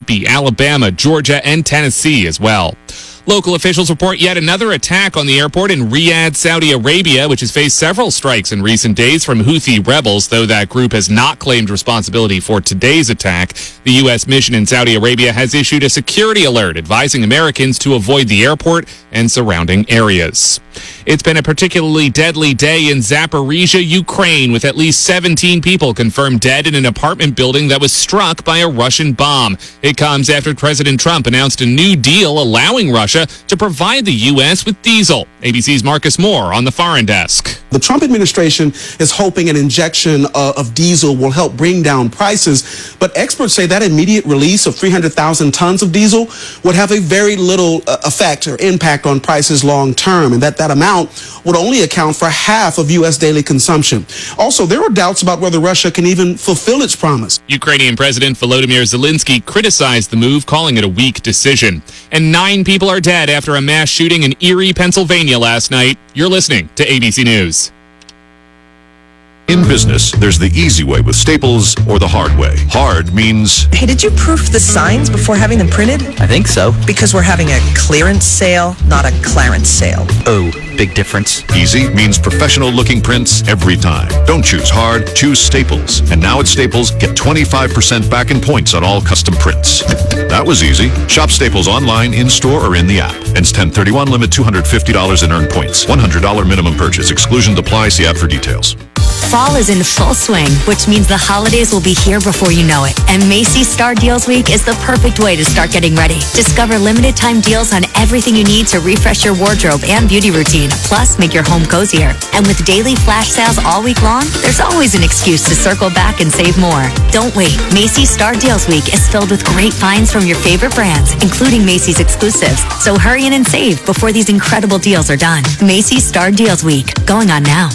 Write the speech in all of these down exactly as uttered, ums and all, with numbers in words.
Mississippi, Alabama, Georgia, and Tennessee as well. Local officials report yet another attack on the airport in Riyadh, Saudi Arabia, which has faced several strikes in recent days from Houthi rebels, though that group has not claimed responsibility for today's attack. The U S mission in Saudi Arabia has issued a security alert advising Americans to avoid the airport and surrounding areas. It's been a particularly deadly day in Zaporizhia, Ukraine, with at least seventeen people confirmed dead in an apartment building that was struck by a Russian bomb. It comes after President Trump announced a new deal allowing Russia to provide the U S with diesel. A B C's Marcus Moore on the foreign desk. The Trump administration is hoping an injection uh, of diesel will help bring down prices, but experts say that immediate release of three hundred thousand tons of diesel would have a very little uh, effect or impact on prices long term, and that that amount would only account for half of U S daily consumption. Also, there are doubts about whether Russia can even fulfill its promise. Ukrainian President Volodymyr Zelensky criticized the move, calling it a weak decision. And nine people are dead after a mass shooting in Erie, Pennsylvania last night. You're listening to A B C News. In business, there's the easy way with Staples or the hard way. Hard means... Hey, did you proof the signs before having them printed? I think so. Because we're having a clearance sale, not a Clarence sale. Oh, big difference. Easy means professional-looking prints every time. Don't choose hard, choose Staples. And now at Staples, get twenty-five percent back in points on all custom prints. That was easy. Shop Staples online, in-store, or in the app. Ends ten thirty-one, limit two hundred fifty dollars in earned points. one hundred dollars minimum purchase. Exclusions apply. See app for details. Fall is in full swing, which means the holidays will be here before you know it. And Macy's Star Deals Week is the perfect way to start getting ready. Discover limited time deals on everything you need to refresh your wardrobe and beauty routine. Plus, make your home cozier. And with daily flash sales all week long, there's always an excuse to circle back and save more. Don't wait. Macy's Star Deals Week is filled with great finds from your favorite brands, including Macy's exclusives. So hurry in and save before these incredible deals are done. Macy's Star Deals Week, going on now.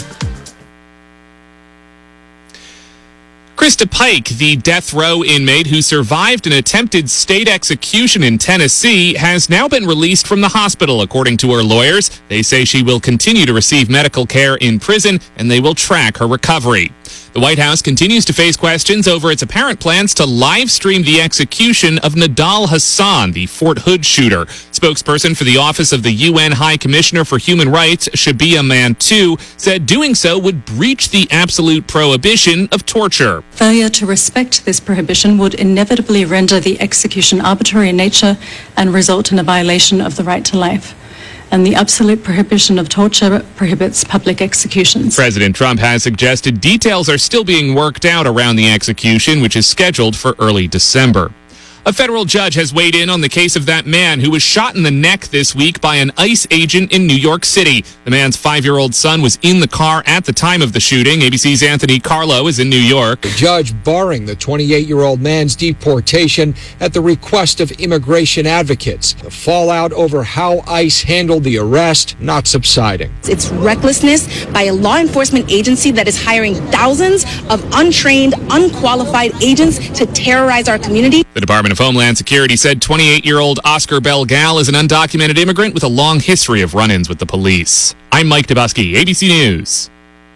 Krista Pike, the death row inmate who survived an attempted state execution in Tennessee, has now been released from the hospital, according to her lawyers. They say she will continue to receive medical care in prison, and they will track her recovery. The White House continues to face questions over its apparent plans to live stream the execution of Nidal Hasan, the Fort Hood shooter. Spokesperson for the Office of the U N High Commissioner for Human Rights, Shabia Mantou, said doing so would breach the absolute prohibition of torture. Failure to respect this prohibition would inevitably render the execution arbitrary in nature and result in a violation of the right to life. And the absolute prohibition of torture prohibits public executions. President Trump has suggested details are still being worked out around the execution, which is scheduled for early December. A federal judge has weighed in on the case of that man who was shot in the neck this week by an ICE agent in New York City. The man's five-year-old son was in the car at the time of the shooting. A B C's Anthony Carlo is in New York. The judge barring the twenty-eight-year-old man's deportation at the request of immigration advocates. The fallout over how ICE handled the arrest not subsiding. It's recklessness by a law enforcement agency that is hiring thousands of untrained, unqualified agents to terrorize our community. The Department of Homeland Security said twenty-eight-year-old Oscar Belgal is an undocumented immigrant with a long history of run-ins with the police. I'm Mike Dubusky, A B C News.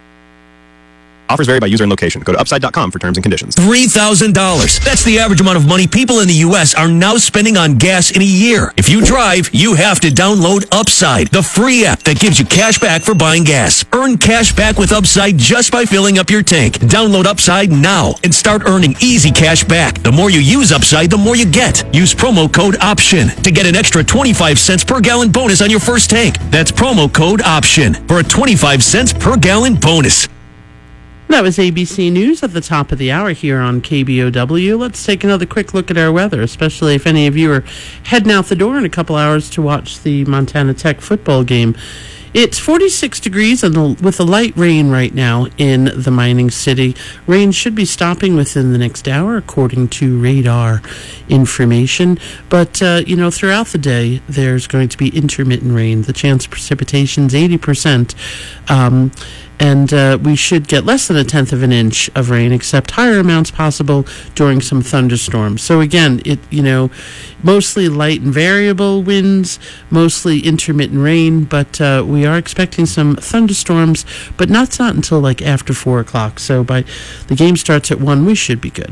Offers vary by user and location. Go to upside dot com for terms and conditions. three thousand dollars. That's the average amount of money people in the U S are now spending on gas in a year. If you drive, you have to download Upside, the free app that gives you cash back for buying gas. Earn cash back with Upside just by filling up your tank. Download Upside now and start earning easy cash back. The more you use Upside, the more you get. Use promo code OPTION to get an extra twenty-five cents per gallon bonus on your first tank. That's promo code OPTION for a twenty-five cents per gallon bonus. That was A B C News at the top of the hour here on K B O W. Let's take another quick look at our weather, especially if any of you are heading out the door in a couple hours to watch the Montana Tech football game. It's forty-six degrees and with a light rain right now in the mining city. Rain should be stopping within the next hour, according to radar information. But, uh, you know, throughout the day, there's going to be intermittent rain. The chance of precipitation is eighty percent. Um, and uh, we should get less than a tenth of an inch of rain, except higher amounts possible during some thunderstorms. So again, it you know, mostly light and variable winds, mostly intermittent rain, but uh, we are expecting some thunderstorms, but not, not until like after four o'clock. So by the game starts at one, we should be good.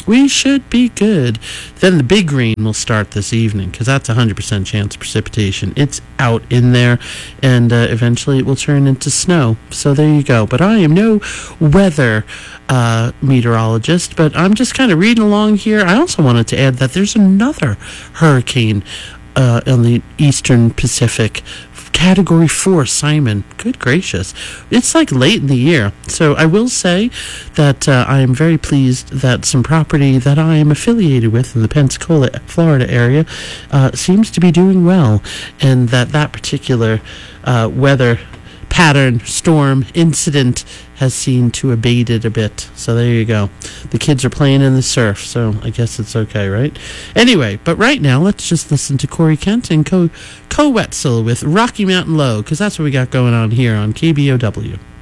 we should be good. Then the big rain will start this evening because that's a one hundred percent chance of precipitation. It's out in there, and uh, eventually it will turn into snow. So there you go. But I am no weather uh, meteorologist, but I'm just kind of reading along here. I also wanted to add that there's another hurricane uh, on the eastern Pacific, Category four, Simon. Good gracious. It's like late in the year. So I will say that uh, I am very pleased that some property that I am affiliated with in the Pensacola, Florida area uh, seems to be doing well, and that that particular uh, weather pattern, storm, incident has seemed to abate it a bit. So there you go. The kids are playing in the surf, so I guess it's okay, right? Anyway, but right now, let's just listen to Corey Kent and Co. Co Wetzel with Rocky Mountain Low, because that's what we got going on here on K B O W.